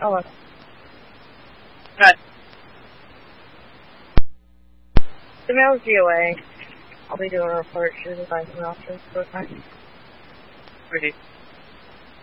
Oh, well. Good. The mail's DOA. I'll be doing a report. Should advise the officer. Pretty.